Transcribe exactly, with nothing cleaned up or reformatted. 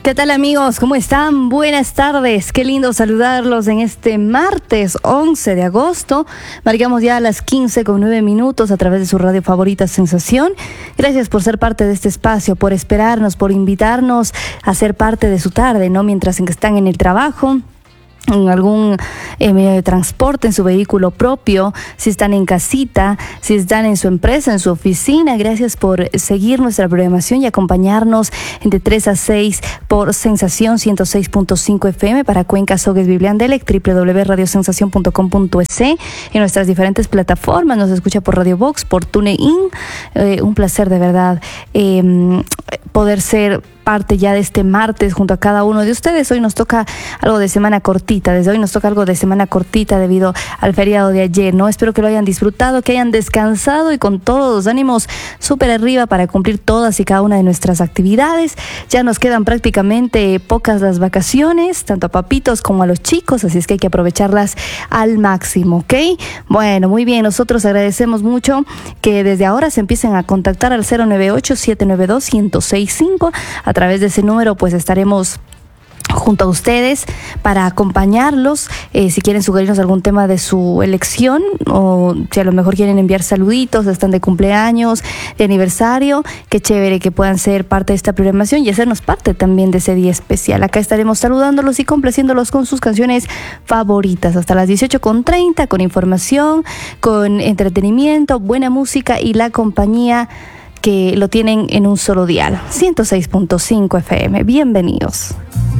¿Qué tal, amigos? ¿Cómo están? Buenas tardes. Qué lindo saludarlos en este martes once de agosto. Marcamos ya a las quince con nueve minutos a través de su radio favorita Sensación. Gracias por ser parte de este espacio, por esperarnos, por invitarnos a ser parte de su tarde, ¿no? Mientras en que están en el trabajo, en algún eh, medio de transporte, en su vehículo propio, si están en casita, si están en su empresa, en su oficina. Gracias por seguir nuestra programación y acompañarnos de tres a seis por Sensación ciento seis punto cinco F M para Cuenca, Sogues, Bibliandelec, doble u doble u doble u punto radio sensación punto com punto es, en nuestras diferentes plataformas. Nos escucha por Radio Box, por TuneIn. Eh, un placer de verdad eh, poder ser parte ya de este martes junto a cada uno de ustedes. Hoy nos toca algo de semana cortita, desde hoy nos toca algo de semana cortita debido al feriado de ayer, ¿no? Espero que lo hayan disfrutado, que hayan descansado y con todos los ánimos súper arriba para cumplir todas y cada una de nuestras actividades. Ya nos quedan prácticamente pocas las vacaciones, tanto a papitos como a los chicos, así es que hay que aprovecharlas al máximo, ¿ok? Bueno, muy bien, nosotros agradecemos mucho que desde ahora se empiecen a contactar al cero nueve ocho, siete nueve dos, uno cero seis cinco. A través de ese número pues estaremos junto a ustedes para acompañarlos. Eh, si quieren sugerirnos algún tema de su elección, o si a lo mejor quieren enviar saluditos, están de cumpleaños, de aniversario, qué chévere que puedan ser parte de esta programación y hacernos parte también de ese día especial. Acá estaremos saludándolos y complaciéndolos con sus canciones favoritas hasta las dieciocho con treinta, con información, con entretenimiento, buena música y la compañía que lo tienen en un solo dial. ciento seis punto cinco F M. Bienvenidos.